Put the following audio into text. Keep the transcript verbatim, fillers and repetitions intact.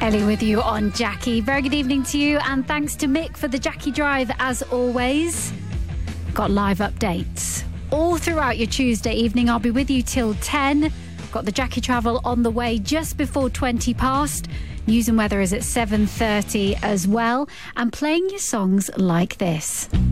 Ellie with you on Jackie. Very good evening to you, and thanks to Mick for the Jackie Drive as always. Got live updates all throughout your Tuesday evening. I'll be with you till ten. Got the Jackie Travel on the way just before twenty past. News and weather is at seven thirty as well. And playing your songs like this.